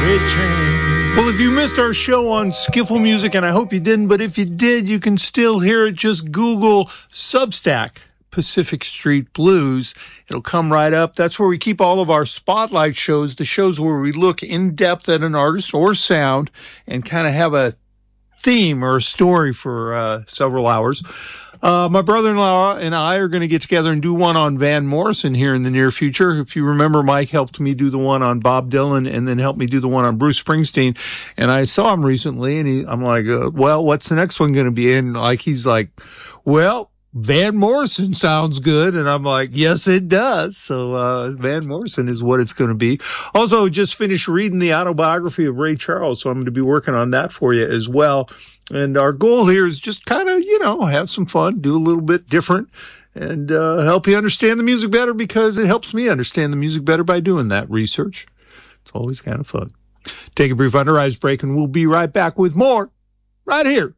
freight train. Well, if you missed our show on Skiffle Music, and I hope you didn't, but if you did, you can still hear it. Just Google Substack Pacific Street Blues. It'll come right up. That's where we keep all of our spotlight shows, the shows where we look in depth at an artist or sound and kind of have a theme or a story for several hours. My brother-in-law and I are going to get together and do one on Van Morrison here in the near future. If you remember, Mike helped me do the one on Bob Dylan and then helped me do the one on Bruce Springsteen. And I saw him recently and I'm like, well, what's the next one going to be? And he's like, well, Van Morrison sounds good. And I'm like, yes, it does. So, Van Morrison is what it's going to be. Also, just finished reading the autobiography of Ray Charles. So I'm going to be working on that for you as well. And our goal here is just kind of, have some fun, do a little bit different and, help you understand the music better because it helps me understand the music better by doing that research. It's always kind of fun. Take a brief under-eyes break and we'll be right back with more right here